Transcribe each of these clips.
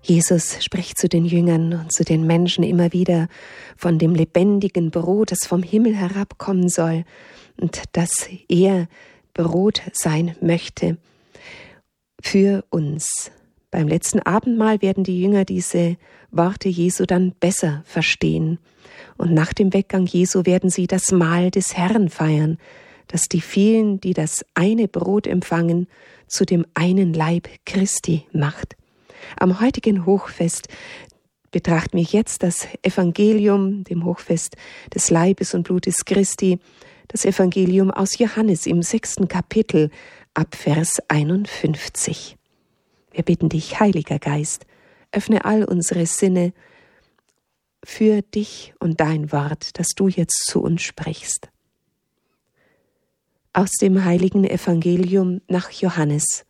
Jesus spricht zu den Jüngern und zu den Menschen immer wieder von dem lebendigen Brot, das vom Himmel herabkommen soll und dass er Brot sein möchte für uns. Beim letzten Abendmahl werden die Jünger diese Worte Jesu dann besser verstehen. Und nach dem Weggang Jesu werden sie das Mahl des Herrn feiern, das die vielen, die das eine Brot empfangen, zu dem einen Leib Christi macht. Am heutigen Hochfest betrachten wir jetzt das Evangelium, dem Hochfest des Leibes und Blutes Christi, das Evangelium aus Johannes im 6. Kapitel ab Vers 51. Wir bitten dich, Heiliger Geist, öffne all unsere Sinne für dich und dein Wort, das du jetzt zu uns sprichst. Aus dem heiligen Evangelium nach Johannes.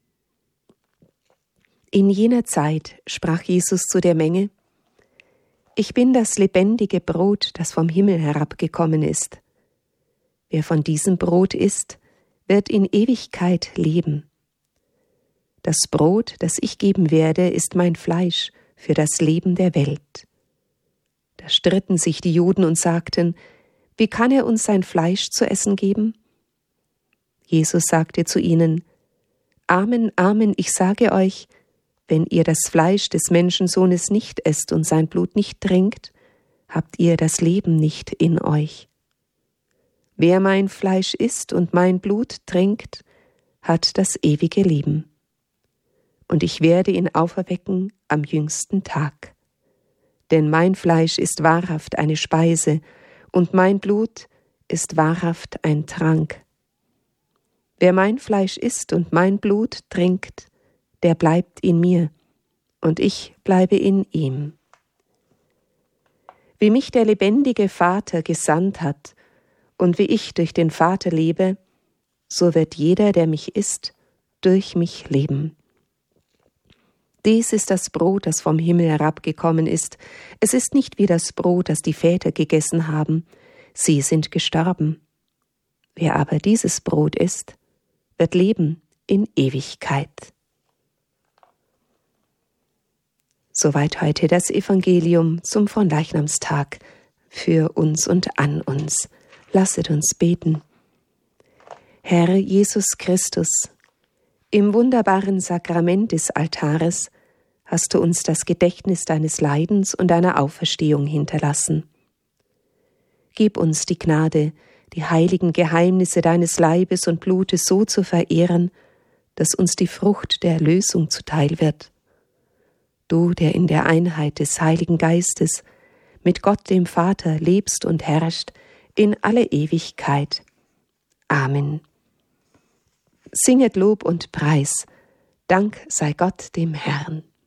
In jener Zeit sprach Jesus zu der Menge: Ich bin das lebendige Brot, das vom Himmel herabgekommen ist. Wer von diesem Brot isst, wird in Ewigkeit leben. Das Brot, das ich geben werde, ist mein Fleisch für das Leben der Welt. Da stritten sich die Juden und sagten: Wie kann er uns sein Fleisch zu essen geben? Jesus sagte zu ihnen: Amen, Amen, ich sage euch, wenn ihr das Fleisch des Menschensohnes nicht esst und sein Blut nicht trinkt, habt ihr das Leben nicht in euch. Wer mein Fleisch isst und mein Blut trinkt, hat das ewige Leben. Und ich werde ihn auferwecken am jüngsten Tag. Denn mein Fleisch ist wahrhaft eine Speise, und mein Blut ist wahrhaft ein Trank. Wer mein Fleisch isst und mein Blut trinkt, der bleibt in mir, und ich bleibe in ihm. Wie mich der lebendige Vater gesandt hat, und wie ich durch den Vater lebe, so wird jeder, der mich isst, durch mich leben. Dies ist das Brot, das vom Himmel herabgekommen ist. Es ist nicht wie das Brot, das die Väter gegessen haben. Sie sind gestorben. Wer aber dieses Brot isst, wird leben in Ewigkeit. Soweit heute das Evangelium zum Fronleichnamstag für uns und an uns. Lasset uns beten. Herr Jesus Christus, im wunderbaren Sakrament des Altares hast du uns das Gedächtnis deines Leidens und deiner Auferstehung hinterlassen. Gib uns die Gnade, die heiligen Geheimnisse deines Leibes und Blutes so zu verehren, dass uns die Frucht der Erlösung zuteil wird. Du, der in der Einheit des Heiligen Geistes mit Gott dem Vater lebst und herrschst in alle Ewigkeit. Amen. Singet Lob und Preis. Dank sei Gott dem Herrn.